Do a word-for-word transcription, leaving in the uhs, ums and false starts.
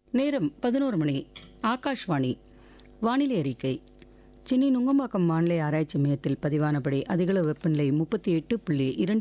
நேரம் பதினோரு மணி. ஆகாஷ்வாணி. வானிலை அறிக்கை. சென்னை நுங்கம்பாக்கம் வானிலை ஆராய்ச்சி மையத்தில் பதிவானபடி அதிகளவு வெப்பநிலை முப்பத்தி எட்டு புள்ளி இரண்டு